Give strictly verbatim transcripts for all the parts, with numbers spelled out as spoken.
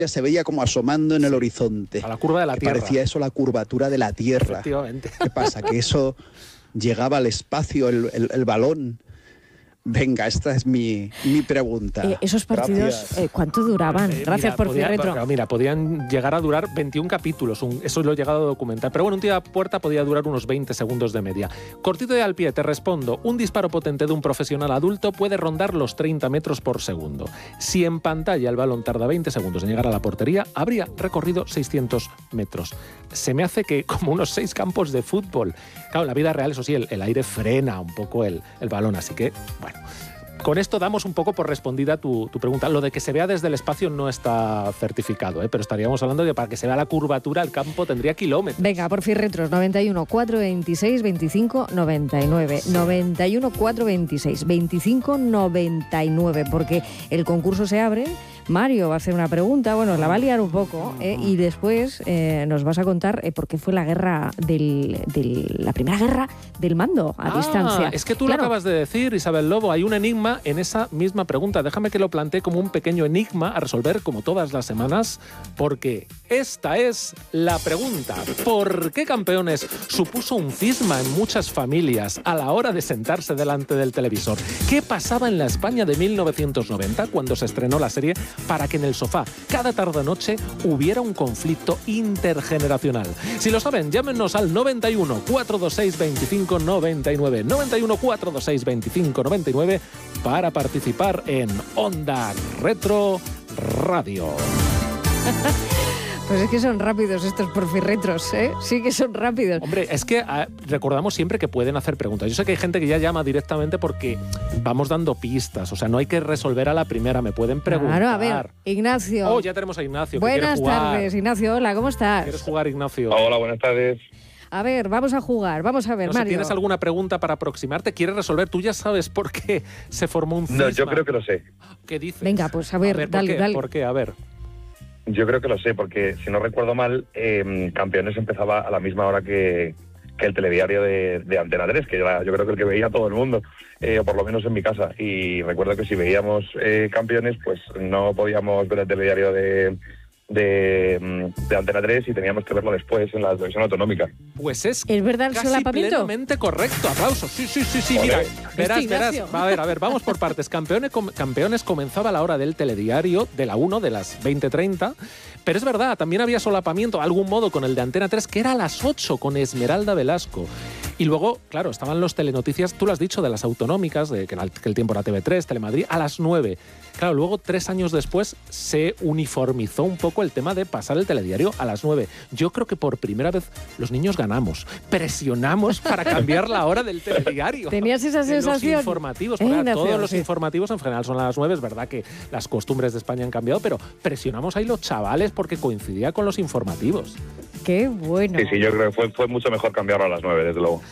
se veía como asomando en el horizonte. A la curva de la que Tierra. Parecía eso la curvatura de la Tierra. Efectivamente. ¿Qué pasa? Que eso llegaba al espacio, el, el, el balón. Venga, esta es mi, mi pregunta. Eh, esos partidos, eh, ¿cuánto duraban? Eh, Gracias mira, por podía, Firretro. pero Mira, podían llegar a durar veintiún capítulos, un, eso lo he llegado a documentar. Pero bueno, un tiro a puerta podía durar unos veinte segundos de media. Cortito y al pie, te respondo. Un disparo potente de un profesional adulto puede rondar los treinta metros por segundo. Si en pantalla el balón tarda veinte segundos en llegar a la portería, habría recorrido seiscientos metros. Se me hace que como unos seis campos de fútbol. Claro, en la vida real, eso sí, el, el aire frena un poco el, el balón, así que, bueno... Con esto damos un poco por respondida tu, tu pregunta. Lo de que se vea desde el espacio no está certificado, ¿eh? Pero estaríamos hablando de que para que se vea la curvatura el campo tendría kilómetros. Venga, por Firretros, noventa y uno, cuatrocientos veintiséis, veinticinco, noventa y nueve. noventa y uno, cuatrocientos veintiséis, veinticinco, noventa y nueve. Porque el concurso se abre, Mario va a hacer una pregunta, bueno, la va a liar un poco, ¿eh? Y después eh, nos vas a contar eh, por qué fue la guerra del, del, la primera guerra del mando a ah, distancia. Es que tú claro. lo acabas de decir, Isabel Lobo, hay un enigma en esa misma pregunta. Déjame que lo plantee como un pequeño enigma a resolver como todas las semanas, porque esta es la pregunta. ¿Por qué Campeones supuso un cisma en muchas familias a la hora de sentarse delante del televisor? ¿Qué pasaba en la España de mil novecientos noventa cuando se estrenó la serie para que en el sofá cada tarde-noche hubiera un conflicto intergeneracional? Si lo saben, llámenos al noventa y uno, cuatrocientos veintiséis, veinticinco, noventa y nueve, noventa y uno, cuatrocientos veintiséis, veinticinco, noventa y nueve para participar en Onda Retro Radio. Pues es que son rápidos estos porfirretros, ¿eh? Sí que son rápidos. Hombre, es que eh, recordamos siempre que pueden hacer preguntas. Yo sé que hay gente que ya llama directamente porque vamos dando pistas. O sea, no hay que resolver a la primera, me pueden preguntar. Claro, a ver, Ignacio. Oh, ya tenemos a Ignacio. Buenas que quiere jugar. tardes, Ignacio. Hola, ¿cómo estás? ¿Quieres jugar, Ignacio? Hola, buenas tardes. A ver, vamos a jugar. Vamos a ver, No sé, Mario. ¿tienes alguna pregunta para aproximarte? ¿Quieres resolver? Tú ya sabes por qué se formó un cisma. No, yo creo que lo sé. ¿Qué dices? Venga, pues a ver, a ver dale, ¿por qué? dale. ¿Por qué? A ver. Yo creo que lo sé, porque si no recuerdo mal, eh, Campeones empezaba a la misma hora que, que el telediario de, de Antena tres, que era, yo creo que el que veía todo el mundo, eh, o por lo menos en mi casa. Y recuerdo que si veíamos eh, Campeones, pues no podíamos ver el telediario de... De, de Antena tres y teníamos que verlo después en la televisión autonómica. Pues es, ¿Es verdad el casi solapamiento? plenamente correcto. Aplausos. Sí, sí, sí, sí. Joder. Mira, verás, Este verás. Ignacio. A ver, a ver, vamos por partes. Campeones, com- Campeones comenzaba a la hora del telediario de la una, de las veinte treinta. Pero es verdad, también había solapamiento, de algún modo, con el de Antena tres, que era a las ocho, con Esmeralda Velasco. Y luego, claro, estaban los telenoticias, tú lo has dicho, de las autonómicas, de que en aquel tiempo era T V tres, Telemadrid, a las nueve. Claro, luego, tres años después, se uniformizó un poco el tema de pasar el telediario a las nueve. Yo creo que por primera vez los niños ganamos, presionamos para cambiar la hora del telediario. ¿Tenías esa De sensación? Los informativos, Eh, porque Ignacio, todos los sí. informativos en general son a las nueve, es verdad que las costumbres de España han cambiado, pero presionamos ahí los chavales porque coincidía con los informativos. Qué bueno. Sí, sí, yo creo que fue, fue mucho mejor cambiarlo a las nueve, desde luego.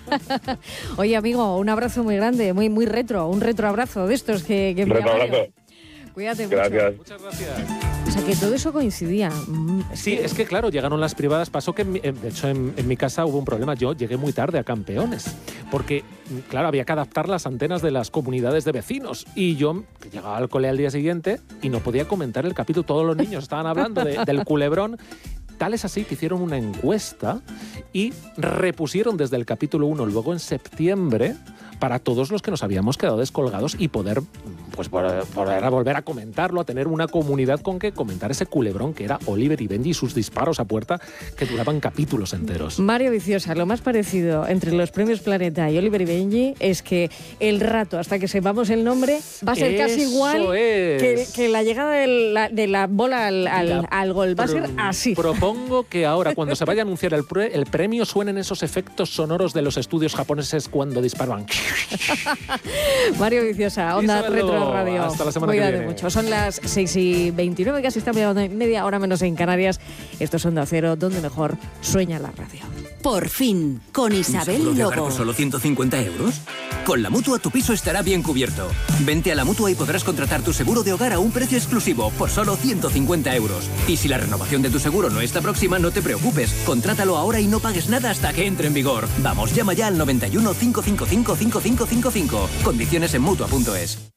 Oye, amigo, un abrazo muy grande, muy muy retro, un retro abrazo de estos que, que envía Retro Mario. abrazo. Cuídate Gracias. mucho. Muchas gracias. O sea, que todo eso coincidía. Mm, Sí, es que claro, llegaron las privadas. Pasó que, en mi- de hecho, en, en mi casa hubo un problema. Yo llegué muy tarde a Campeones, porque, claro, había que adaptar las antenas de las comunidades de vecinos. Y yo que llegaba al cole al día siguiente y no podía comentar el capítulo. Todos los niños estaban hablando de- del culebrón. Tal es así que hicieron una encuesta y repusieron desde el capítulo uno, luego en septiembre, para todos los que nos habíamos quedado descolgados y poder, pues, poder, poder volver a comentarlo, a tener una comunidad con que comentar ese culebrón que era Oliver y Benji y sus disparos a puerta que duraban capítulos enteros. Mario Viciosa, lo más parecido entre los premios Planeta y Oliver y Benji es que el rato hasta que sepamos el nombre va a ser casi Eso igual es. que, que la llegada de la, de la bola al, al- La al gol. Va a ser pro- así. Propongo que ahora, cuando se vaya a anunciar el, pre- el premio, suenen esos efectos sonoros de los estudios japoneses cuando disparan. Mario Viciosa, Onda Isabel Retro Lobo, Radio. hasta la semana que Cuídate viene. mucho. Son las seis y veintinueve, casi está media hora menos en Canarias. Esto es Onda Cero, donde mejor sueña la radio. Por fin, con Isabel ¿Un seguro de hogar Lobo. por solo ciento cincuenta euros? Con la Mutua tu piso estará bien cubierto. Vente a la Mutua y podrás contratar tu seguro de hogar a un precio exclusivo por solo ciento cincuenta euros. Y si la renovación de tu seguro no está próxima, no te preocupes. Contrátalo ahora y no pagues nada hasta que entre en vigor. Vamos, llama ya al noventa y uno, cinco cinco cinco, cinco cinco cinco cinco. Condiciones en Mutua punto es.